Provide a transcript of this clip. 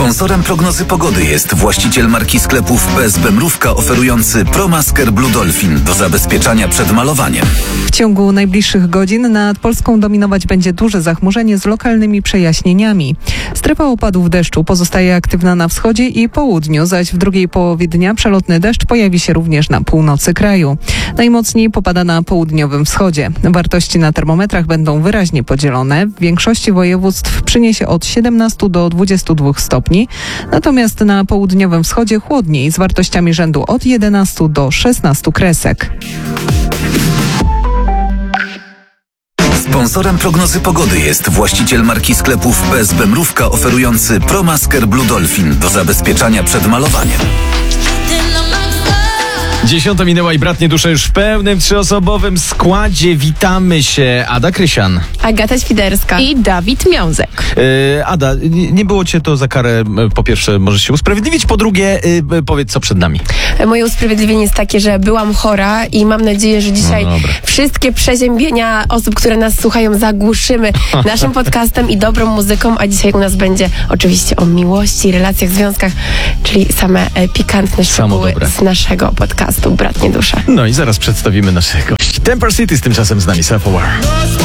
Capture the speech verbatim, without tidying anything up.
Sponsorem prognozy pogody jest właściciel marki sklepów P S B Mrówka oferujący ProMasker Blue Dolphin do zabezpieczania przed malowaniem. W ciągu najbliższych godzin nad Polską dominować będzie duże zachmurzenie z lokalnymi przejaśnieniami. Strefa opadów deszczu pozostaje aktywna na wschodzie i południu, zaś w drugiej połowie dnia przelotny deszcz pojawi się również na północy kraju. Najmocniej popada na południowym wschodzie. Wartości na termometrach będą wyraźnie podzielone. W większości województw przyniesie od siedemnastu do dwudziestu dwóch stopni, natomiast na południowym wschodzie chłodniej z wartościami rzędu od jedenastu do szesnastu kresek. Sponsorem prognozy pogody jest właściciel marki sklepów P S B Mrówka oferujący ProMasker Blue Dolphin do zabezpieczania przed malowaniem. Dziesiąta minęła i bratnie dusze już w pełnym trzyosobowym składzie. Witamy się. Ada Krysian. Agata Świderska. I Dawid Miązek. Yy, Ada, nie, nie było cię to za karę. Po pierwsze, możesz się usprawiedliwić. Po drugie, yy, powiedz, co przed nami. Moje usprawiedliwienie jest takie, że byłam chora i mam nadzieję, że dzisiaj No dobra. wszystkie przeziębienia osób, które nas słuchają, zagłuszymy naszym podcastem i dobrą muzyką, a dzisiaj u nas będzie oczywiście o miłości, relacjach, związkach, czyli same e, pikantne szczegóły dobre. z naszego podcastu Bratnie Dusze. No i zaraz przedstawimy naszych gości. Temper City z tymczasem z nami Self Aware.